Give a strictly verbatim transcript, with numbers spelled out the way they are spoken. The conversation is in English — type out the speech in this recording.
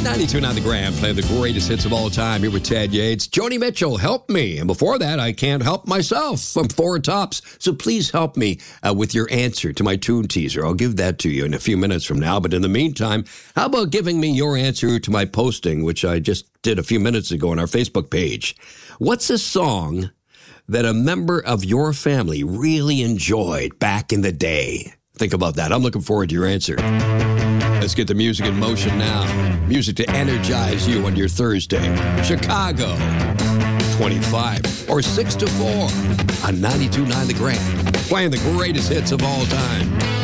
ninety-two point nine The Gram, playing the greatest hits of all time. Here with Ted Yates. Joni Mitchell, Help Me. And before that, I Can't Help Myself from Four Tops. So please help me uh, with your answer to my tune teaser. I'll give that to you in a few minutes from now. But in the meantime, how about giving me your answer to my posting, which I just did a few minutes ago on our Facebook page? What's a song that a member of your family really enjoyed back in the day? Think about that. I'm looking forward to your answer. Let's get the music in motion now. Music to energize you on your Thursday. Chicago, twenty-five or six to four on ninety-two point nine The Gram. Playing the greatest hits of all time.